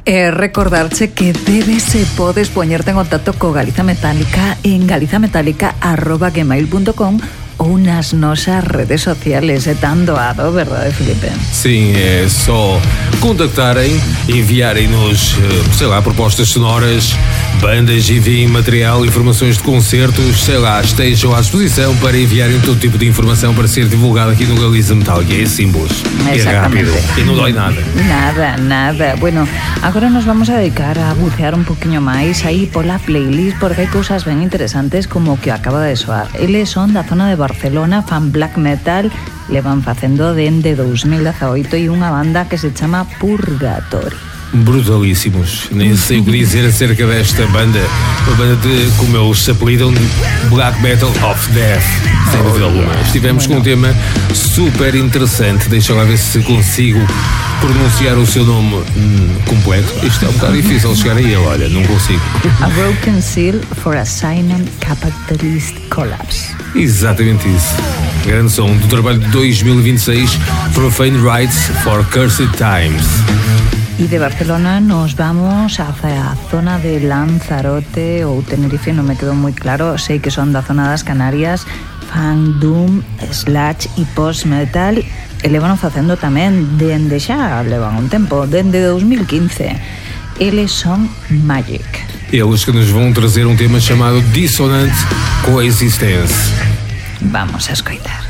Recordarche que podes poñerte en contacto co Galiza Metálica en galizametálica@gmail.com ou nas nosas redes sociales. É tan doado, verdade, Filipe? Sim, é só contactarem, enviarem-nos, sei lá, propostas sonoras, bandas, enviem material, informações de concertos, sei lá, estejam à disposição para enviarem todo tipo de informação para ser divulgada aqui no Galiza Metálica. É simples, é rápido e não dói nada. Nada. Bueno, agora nos vamos a dedicar a bucear un poquinho máis aí pola playlist, porque hai cousas ben interesantes como o que acaba de soar. Eles son da zona de Barcelona, fan black metal, levan facendo dende 2018 e unha banda que se chama Purgatory. Brutalíssimos, nem sei o que dizer acerca desta banda. Uma banda de, como eles se apelidam, Black Metal of Death, sem dúvida alguma. Estivemos com um tema super interessante. Deixa lá ver se consigo pronunciar o seu nome completo. Isto é um bocado difícil chegar a ele, olha, não consigo. A Broken Seal for a Silent Capitalist Collapse. Exatamente isso. Grande som do trabalho de 2026, Profane Rites for Cursed Times. Y de Barcelona nos vamos hacia a zona de Lanzarote ou Tenerife, non me quedou moi claro. Sei que son da zona das Canarias, fan doom, sludge e post-metal, e levan facendo tamén dende xa, levan un tempo, dende 2015. Eles son Magic. Eles que nos vão trazer um tema chamado Dissonant Coexistence. Vamos a escoitar.